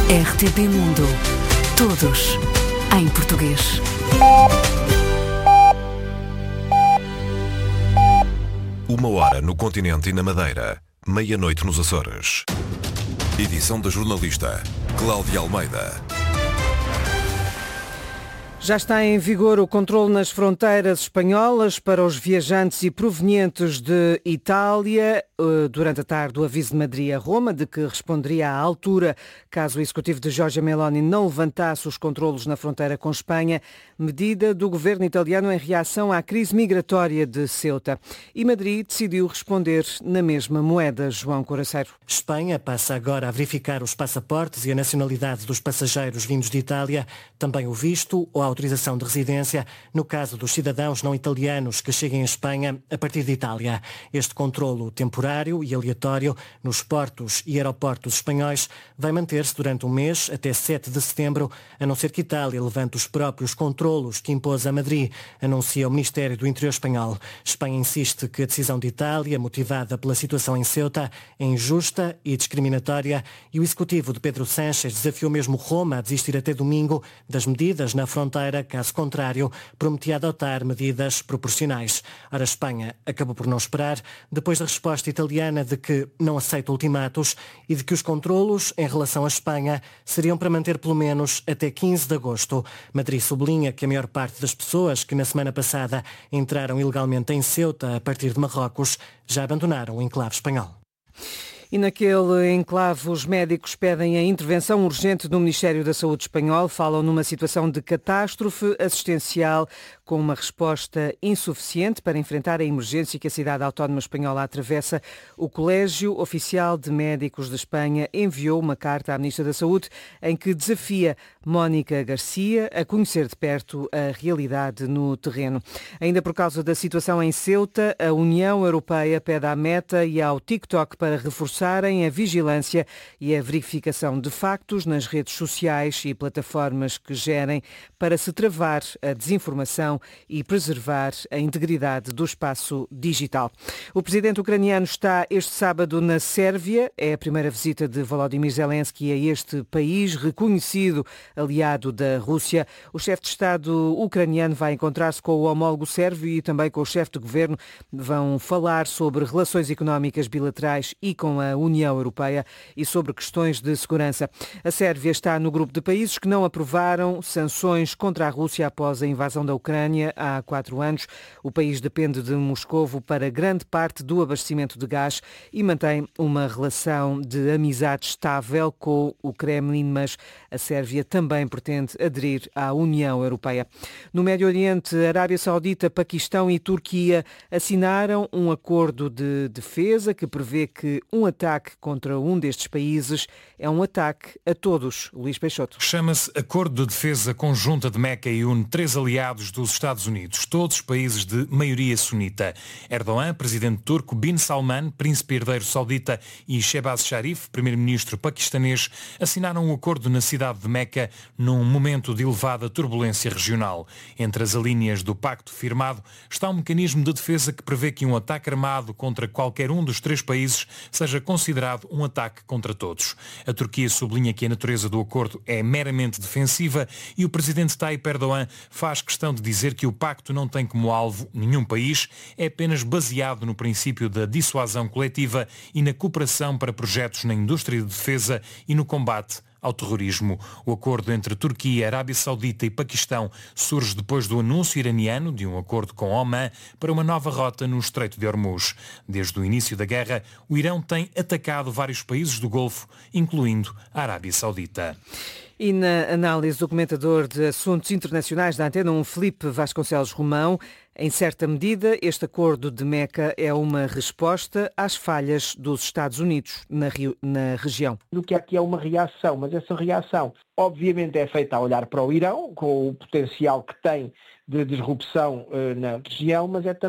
RTP Mundo. Todos em português. Uma hora no continente e na Madeira. Meia-noite nos Açores. Edição da jornalista Cláudia Almeida. Já está em vigor o controle nas fronteiras espanholas para os viajantes e provenientes de Itália. Durante a tarde, o aviso de Madrid a Roma de que responderia à altura caso o executivo de Giorgia Meloni não levantasse os controlos na fronteira com Espanha, medida do governo italiano em reação à crise migratória de Ceuta. E Madrid decidiu responder na mesma moeda. João Coraceiro. Espanha passa agora a verificar os passaportes e a nacionalidade dos passageiros vindos de Itália, também o visto ou a autorização de residência, no caso dos cidadãos não italianos que cheguem à Espanha a partir de Itália. Este controlo temporário e aleatório nos portos e aeroportos espanhóis vai manter-se durante um mês, até 7 de setembro, a não ser que Itália levante os próprios controlos que impôs a Madrid, anuncia o Ministério do Interior espanhol. Espanha insiste que a decisão de Itália, motivada pela situação em Ceuta, é injusta e discriminatória, e o executivo de Pedro Sánchez desafiou mesmo Roma a desistir até domingo das medidas na fronteira, caso contrário, prometia adotar medidas proporcionais. Ora, a Espanha acabou por não esperar, depois da resposta italiana de que não aceita ultimatos e de que os controlos em relação à Espanha seriam para manter pelo menos até 15 de agosto. Madrid sublinha que a maior parte das pessoas que na semana passada entraram ilegalmente em Ceuta a partir de Marrocos já abandonaram o enclave espanhol. E naquele enclave, os médicos pedem a intervenção urgente do Ministério da Saúde espanhol. Falam numa situação de catástrofe assistencial com uma resposta insuficiente para enfrentar a emergência que a cidade autónoma espanhola atravessa. O Colégio Oficial de Médicos de Espanha enviou uma carta à Ministra da Saúde em que desafia Mónica Garcia a conhecer de perto a realidade no terreno. Ainda por causa da situação em Ceuta, a União Europeia pede à Meta e ao TikTok para reforçarem a vigilância e a verificação de factos nas redes sociais e plataformas que gerem para se travar a desinformação e preservar a integridade do espaço digital. O presidente ucraniano está este sábado na Sérvia. É a primeira visita de Volodymyr Zelensky a este país, reconhecido aliado da Rússia. O chefe de Estado ucraniano vai encontrar-se com o homólogo sérvio e também com o chefe de governo. Vão falar sobre relações económicas bilaterais e com a União Europeia e sobre questões de segurança. A Sérvia está no grupo de países que não aprovaram sanções contra a Rússia após a invasão da Ucrânia há 4 anos. O país depende de Moscovo para grande parte do abastecimento de gás e mantém uma relação de amizade estável com o Kremlin, mas a Sérvia também pretende aderir à União Europeia. No Médio Oriente, Arábia Saudita, Paquistão e Turquia assinaram um acordo de defesa que prevê que um ataque contra um destes países é um ataque a todos. Luís Peixoto. Chama-se Acordo de Defesa Conjunta de Meca e une 3 aliados dos Estados Unidos, todos países de maioria sunita. Erdogan, presidente turco, Bin Salman, príncipe herdeiro saudita e Shehbaz Sharif, primeiro-ministro paquistanês, assinaram um acordo na cidade de Meca num momento de elevada turbulência regional. Entre as alíneas do pacto firmado está um mecanismo de defesa que prevê que um ataque armado contra qualquer um dos 3 países seja considerado um ataque contra todos. A Turquia sublinha que a natureza do acordo é meramente defensiva e o presidente Tayyip Erdogan faz questão de dizer que o pacto não tem como alvo nenhum país, é apenas baseado no princípio da dissuasão coletiva e na cooperação para projetos na indústria de defesa e no combate ao terrorismo. O acordo entre Turquia, Arábia Saudita e Paquistão surge depois do anúncio iraniano de um acordo com Omã para uma nova rota no Estreito de Hormuz. Desde o início da guerra, o Irão tem atacado vários países do Golfo, incluindo a Arábia Saudita. E na análise do comentador de assuntos internacionais da Antena 1, Filipe Vasconcelos Romão, em certa medida, este acordo de Meca é uma resposta às falhas dos Estados Unidos na região. Do que aqui é uma reação, mas essa reação obviamente é feita a olhar para o Irão, com o potencial que tem de disrupção na região, mas é também